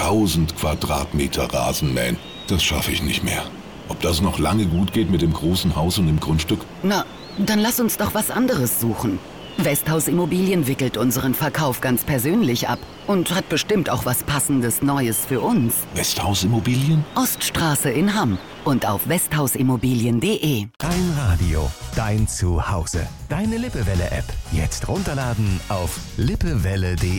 1000 Quadratmeter Rasenmähen. Das schaffe ich nicht mehr. Ob das noch lange gut geht mit dem großen Haus und dem Grundstück? Na, dann lass uns doch was anderes suchen. Westhaus Immobilien wickelt unseren Verkauf ganz persönlich ab und hat bestimmt auch was Passendes Neues für uns. Westhaus Immobilien? Oststraße in Hamm und auf westhausimmobilien.de. Dein Radio, dein Zuhause. Deine Lippewelle-App. Jetzt runterladen auf lippewelle.de.